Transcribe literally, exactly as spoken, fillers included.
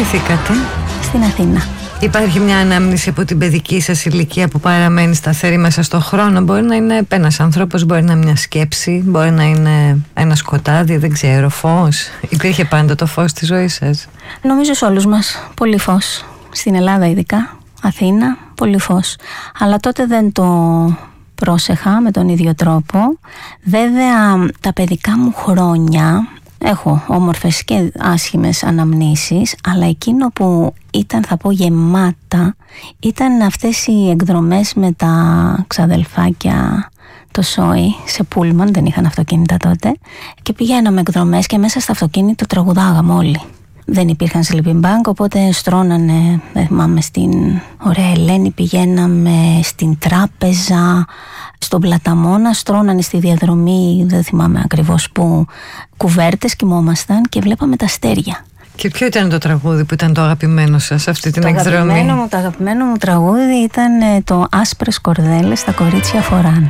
γεννηθήκατε? Στην Αθήνα. Υπάρχει μια ανάμνηση από την παιδική σας ηλικία που παραμένει σταθερή μέσα στον χρόνο? Μπορεί να είναι ένας άνθρωπος, μπορεί να είναι μια σκέψη, μπορεί να είναι ένα σκοτάδι, δεν ξέρω, φως. Υπήρχε πάντα το φως στη ζωή σας? Νομίζω σε όλους μας πολύ φως. Στην Ελλάδα ειδικά, Αθήνα, πολύ φως. Αλλά τότε δεν το πρόσεχα με τον ίδιο τρόπο. Βέβαια τα παιδικά μου χρόνια έχω όμορφες και άσχημες αναμνήσεις, αλλά εκείνο που ήταν, θα πω, γεμάτα ήταν αυτές οι εκδρομές με τα ξαδελφάκια, το σόι, σε πούλμαν, δεν είχαν αυτοκίνητα τότε, και πηγαίναμε εκδρομές και μέσα στο αυτοκίνητο τραγουδάγαμε όλοι. Δεν υπήρχαν sleeping bag, οπότε στρώνανε, δεν θυμάμαι, στην Ωραία Ελένη, πηγαίναμε στην Τράπεζα, στον Πλαταμόνα, στρώνανε στη διαδρομή, δεν θυμάμαι ακριβώς που, κουβέρτες, κοιμόμασταν και βλέπαμε τα αστέρια. Και ποιο ήταν το τραγούδι που ήταν το αγαπημένο σας αυτή την το εκδρομή? Αγαπημένο μου, το αγαπημένο μου τραγούδι ήταν το «Άσπρες κορδέλες τα κορίτσια φοράν».